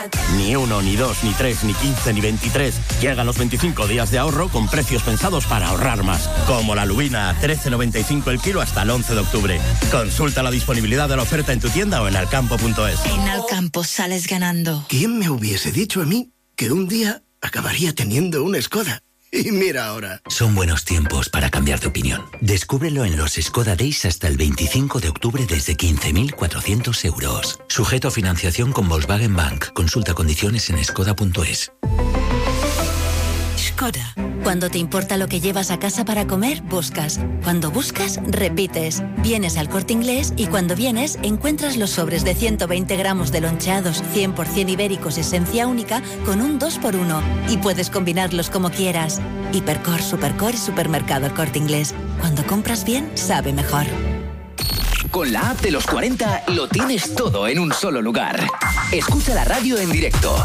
Ni 1, ni 2, ni 3, ni 15, ni 23. Llegan los 25 días de ahorro con precios pensados para ahorrar más. Como la lubina a 13,95 el kilo hasta el 11 de octubre. Consulta la disponibilidad de la oferta en tu tienda o en alcampo.es. En Alcampo sales ganando. ¿Quién me hubiese dicho a mí que un día acabaría teniendo una Skoda? Y mira ahora. Son buenos tiempos para cambiar de opinión. Descúbrelo en los Skoda Days hasta el 25 de octubre desde 15.400 euros. Sujeto a financiación con Volkswagen Bank. Consulta condiciones en skoda.es. Skoda. Cuando te importa lo que llevas a casa para comer, buscas. Cuando buscas, repites. Vienes al Corte Inglés y cuando vienes, encuentras los sobres de 120 gramos de loncheados 100% ibéricos esencia única con un 2x1. Y puedes combinarlos como quieras. Hipercor, Supercor y Supermercado El Corte Inglés. Cuando compras bien, sabe mejor. Con la app de los 40 lo tienes todo en un solo lugar. Escucha la radio en directo,